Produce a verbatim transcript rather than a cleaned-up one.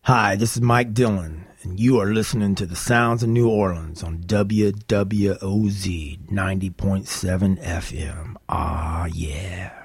Hi, this is Mike Dillon, and you are listening to the Sounds of New Orleans on W W O Z ninety point seven F M. Ah, yeah.